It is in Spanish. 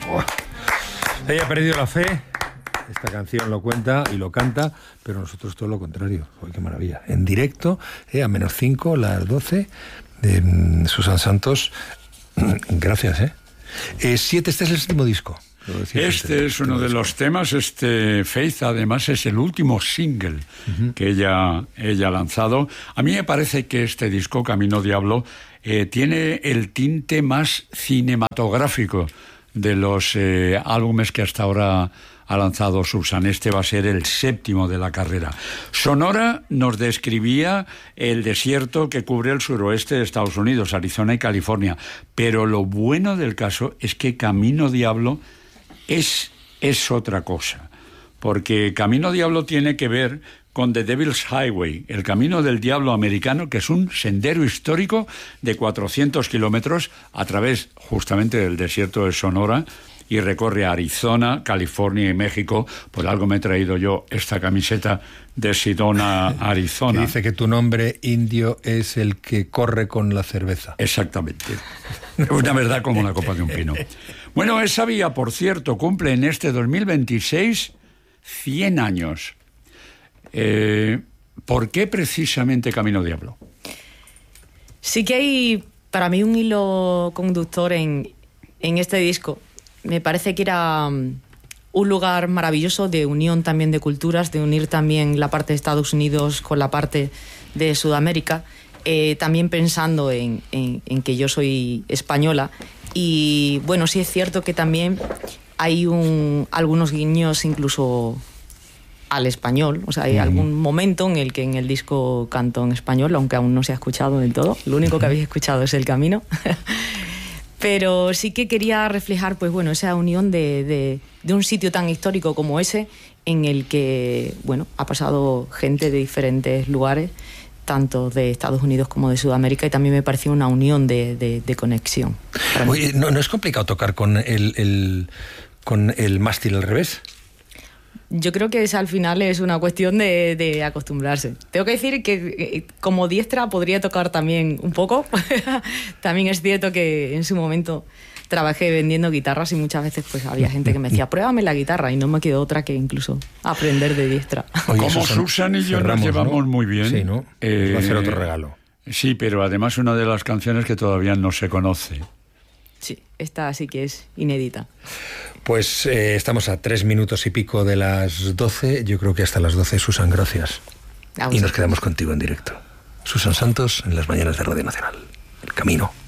Buah. Ella ha perdido la fe. Esta canción lo cuenta y lo canta, pero nosotros todo lo contrario. ¡Uy, qué maravilla! En directo, a -5, las 12, de Susan Santos. Gracias, 7, este es el séptimo disco. Este es uno de los temas. Faith, además, es el último single que ella ha lanzado. A mí me parece que este disco, Camino Diablo, tiene el tinte más cinematográfico de los álbumes que hasta ahora ha lanzado Susan. Este va a ser el 7º de la carrera. Sonora nos describía el desierto que cubre el suroeste de Estados Unidos, Arizona y California. Pero lo bueno del caso es que Camino Diablo es otra cosa. Porque Camino Diablo tiene que ver con The Devil's Highway, el Camino del Diablo americano, que es un sendero histórico de 400 kilómetros a través justamente del desierto de Sonora, y recorre Arizona, California y México. Por algo me he traído yo esta camiseta de Sedona, Arizona. Que dice que tu nombre indio es el que corre con la cerveza. Exactamente. Una verdad como la copa de un pino. Bueno, esa vía, por cierto, cumple en este 2026 100 años. ¿Por qué precisamente Camino Diablo? Sí que hay para mí un hilo conductor en este disco. Me parece que era un lugar maravilloso de unión también de culturas, de unir también la parte de Estados Unidos con la parte de Sudamérica, también pensando en que yo soy española. Y bueno, sí es cierto que también hay algunos guiños incluso al español. O sea, hay algún momento en el que en el disco canto en español, aunque aún no se ha escuchado del todo. Lo único que habéis escuchado es El Camino. Pero sí que quería reflejar, pues bueno, esa unión de un sitio tan histórico como ese, en el que, bueno, ha pasado gente de diferentes lugares, tanto de Estados Unidos como de Sudamérica, y también me pareció una unión de conexión. Oye, ¿no es complicado tocar con el mástil al revés? Yo creo que al final es una cuestión de acostumbrarse. Tengo que decir que como diestra podría tocar también un poco. También es cierto que en su momento trabajé vendiendo guitarras y muchas veces pues había gente que me decía, pruébame la guitarra, y no me quedó otra que incluso aprender de diestra. Oye, como Susan y yo nos llevamos, ¿no?, muy bien. Sí, ¿no? Va a ser otro regalo. Sí, pero además una de las canciones que todavía no se conoce. Sí, esta sí que es inédita. Pues estamos a 3 minutos y pico de las 12. Yo creo que hasta las 12, Susan, gracias. Y nos quedamos contigo en directo. Susan Santos, en las mañanas de Radio Nacional. El Camino.